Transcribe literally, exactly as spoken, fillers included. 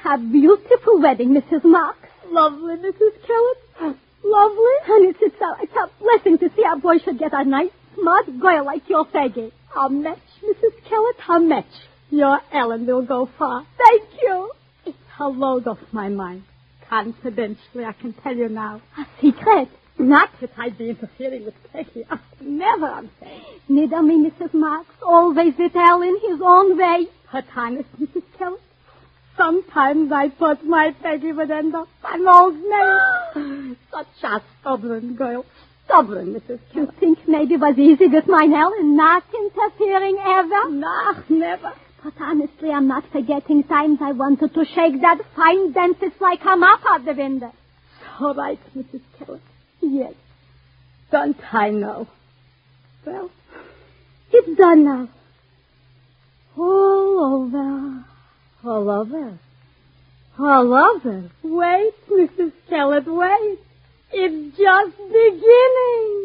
a beautiful wedding, Missus Marks. Lovely, Missus Kellett. Lovely. And it's, it's, a, it's a blessing to see our boy should get a nice, smart girl like your Peggy. A match, Missus Kellett, a match. Your Ellen will go far. Thank you. It's a load off my mind. Confidentially, I can tell you now. A secret? Not that I'd be interfering with Peggy. Never, I'm saying. Neither me, Missus Marks. Always with Ellen his own way. But honest, Missus Kellett, sometimes I thought my Peggy would end up an old maid. Such a stubborn girl. Stubborn, Missus Kellett. You think maybe it was easy with my Ellen, not interfering ever? No, never. But honestly, I'm not forgetting times I wanted to shake that fine dentist like a mop out the window. All right, Missus Kellett. Yes. Don't I know? Well, it's done now. All over. All over? All over? Wait, Missus Kellett, wait. It's just beginning.